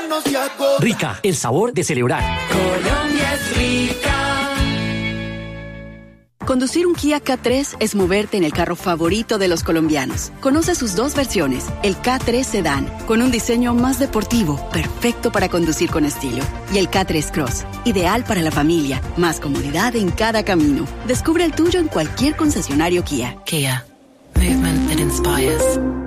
Rica, el sabor de celebrar. Colombia es rica. Conducir un Kia K3 es moverte en el carro favorito de los colombianos. Conoce sus dos versiones, el K3 Sedan, con un diseño más deportivo, perfecto para conducir con estilo. Y el K3 Cross, ideal para la familia, más comodidad en cada camino. Descubre el tuyo en cualquier concesionario Kia. Kia, movement that inspires.